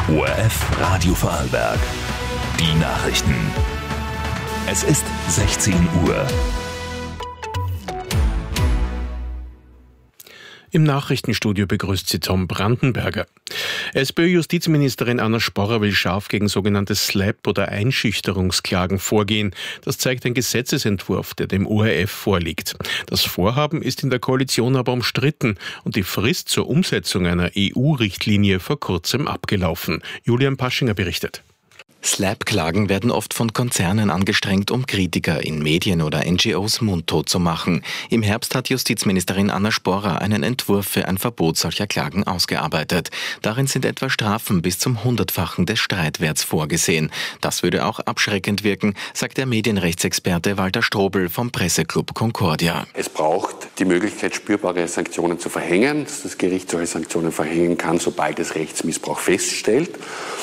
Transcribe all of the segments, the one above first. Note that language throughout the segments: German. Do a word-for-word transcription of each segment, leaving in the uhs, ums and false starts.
O R F Radio Vorarlberg. Die Nachrichten. Es ist sechzehn Uhr. Im Nachrichtenstudio begrüßt sie Tom Brandenberger. SPÖ-Justizministerin Anna Sporrer will scharf gegen sogenannte Slap- oder Einschüchterungsklagen vorgehen. Das zeigt ein Gesetzesentwurf, der dem O R F vorliegt. Das Vorhaben ist in der Koalition aber umstritten und die Frist zur Umsetzung einer E U-Richtlinie vor kurzem abgelaufen. Julian Paschinger berichtet. Slap-Klagen werden oft von Konzernen angestrengt, um Kritiker in Medien oder N G Os mundtot zu machen. Im Herbst hat Justizministerin Anna Sporrer einen Entwurf für ein Verbot solcher Klagen ausgearbeitet. Darin sind etwa Strafen bis zum Hundertfachen des Streitwerts vorgesehen. Das würde auch abschreckend wirken, sagt der Medienrechtsexperte Walter Strobel vom Presseclub Concordia. Es braucht die Möglichkeit, spürbare Sanktionen zu verhängen, dass das Gericht solche Sanktionen verhängen kann, sobald es Rechtsmissbrauch feststellt.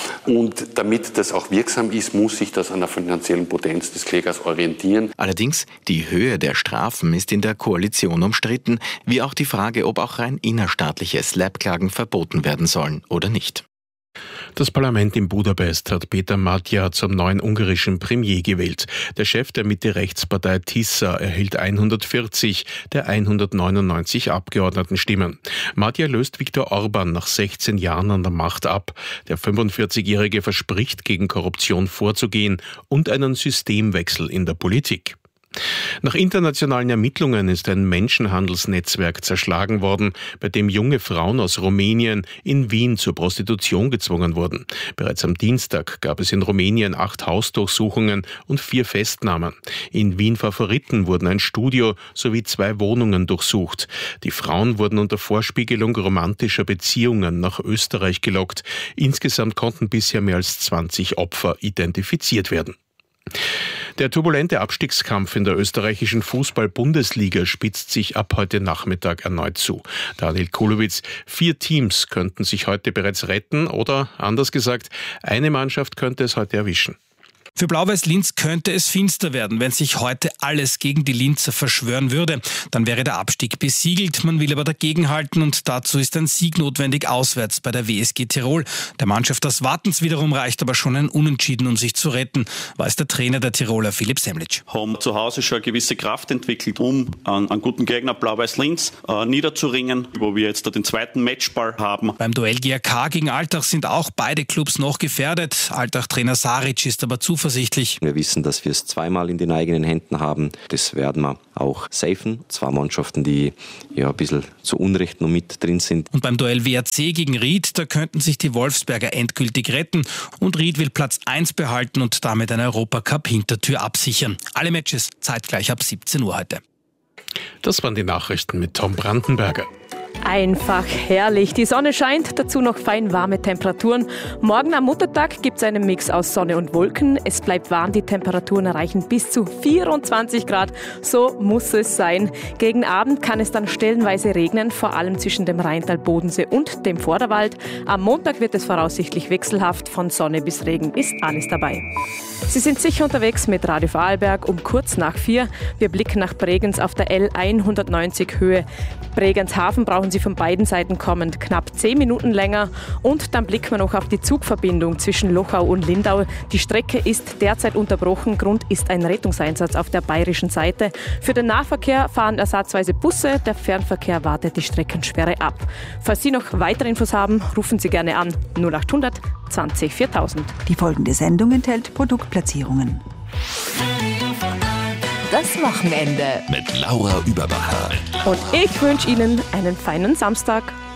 Und damit das auch wirksam ist, muss sich das an der finanziellen Potenz des Klägers orientieren. Allerdings, die Höhe der Strafen ist in der Koalition umstritten, wie auch die Frage, ob auch rein innerstaatliche Slap-Klagen verboten werden sollen oder nicht. Das Parlament in Budapest hat Peter Magyar zum neuen ungarischen Premier gewählt. Der Chef der Mitte-Rechtspartei Tisza erhielt hundertvierzig der hundertneunundneunzig Abgeordnetenstimmen. Magyar löst Viktor Orban nach sechzehn Jahren an der Macht ab. Der fünfundvierzigjährige verspricht, gegen Korruption vorzugehen und einen Systemwechsel in der Politik. Nach internationalen Ermittlungen ist ein Menschenhandelsnetzwerk zerschlagen worden, bei dem junge Frauen aus Rumänien in Wien zur Prostitution gezwungen wurden. Bereits am Dienstag gab es in Rumänien acht Hausdurchsuchungen und vier Festnahmen. In Wien-Favoriten wurden ein Studio sowie zwei Wohnungen durchsucht. Die Frauen wurden unter Vorspiegelung romantischer Beziehungen nach Österreich gelockt. Insgesamt konnten bisher mehr als zwanzig Opfer identifiziert werden. Der turbulente Abstiegskampf in der österreichischen Fußball-Bundesliga spitzt sich ab heute Nachmittag erneut zu. Daniel Kulowitz, vier Teams könnten sich heute bereits retten oder, anders gesagt, eine Mannschaft könnte es heute erwischen. Für Blau-Weiß-Linz könnte es finster werden, wenn sich heute alles gegen die Linzer verschwören würde. Dann wäre der Abstieg besiegelt. Man will aber dagegenhalten und dazu ist ein Sieg notwendig auswärts bei der W S G Tirol. Der Mannschaft des Wartens wiederum reicht aber schon ein Unentschieden, um sich zu retten, weiß der Trainer der Tiroler Philipp Semlitsch. Haben zu Hause schon eine gewisse Kraft entwickelt, um einen, einen guten Gegner Blau-Weiß-Linz äh, niederzuringen, wo wir jetzt da den zweiten Matchball haben. Beim Duell G A K gegen Altach sind auch beide Clubs noch gefährdet. Altach-Trainer Saric ist aber zuversichtlich. Wir wissen, dass wir es zweimal in den eigenen Händen haben. Das werden wir auch safen. Zwei Mannschaften, die ja ein bisschen zu Unrecht noch mit drin sind. Und beim Duell W A C gegen Ried, da könnten sich die Wolfsberger endgültig retten. Und Ried will Platz eins behalten und damit eine Europacup-Hintertür absichern. Alle Matches zeitgleich ab siebzehn Uhr heute. Das waren die Nachrichten mit Tom Brandenberger. Einfach herrlich. Die Sonne scheint, dazu noch fein warme Temperaturen. Morgen am Muttertag gibt es einen Mix aus Sonne und Wolken. Es bleibt warm, die Temperaturen erreichen bis zu vierundzwanzig Grad. So muss es sein. Gegen Abend kann es dann stellenweise regnen, vor allem zwischen dem Rheintal, Bodensee und dem Vorderwald. Am Montag wird es voraussichtlich wechselhaft. Von Sonne bis Regen ist alles dabei. Sie sind sicher unterwegs mit Radio Vorarlberg um kurz nach vier. Wir blicken nach Bregenz auf der L hundertneunzig Höhe. Bregenz-Hafen brauchen Sie von beiden Seiten kommend knapp zehn Minuten länger. Und dann blicken wir noch auf die Zugverbindung zwischen Lochau und Lindau. Die Strecke ist derzeit unterbrochen. Grund ist ein Rettungseinsatz auf der bayerischen Seite. Für den Nahverkehr fahren ersatzweise Busse. Der Fernverkehr wartet die Streckensperre ab. Falls Sie noch weitere Infos haben, rufen Sie gerne an null achthundert zwanzig viertausend. Die folgende Sendung enthält Produktplatzierungen. Das Wochenende mit Laura Überbacher. Und ich wünsche Ihnen einen feinen Samstag.